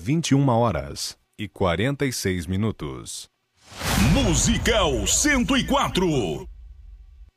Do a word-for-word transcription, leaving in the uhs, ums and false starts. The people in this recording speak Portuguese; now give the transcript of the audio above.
vinte e uma horas e quarenta e seis minutos. Musical cento e quatro.